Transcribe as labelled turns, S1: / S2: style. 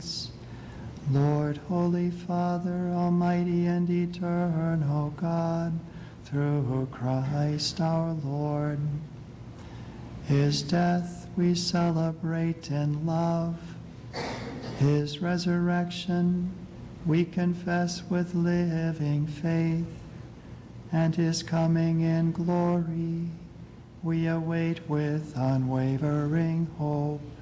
S1: thanks. Lord, Holy Father, Almighty and eternal God, through Christ our Lord. His death we celebrate in love. His resurrection we confess with living faith. And his coming in glory we await with unwavering hope.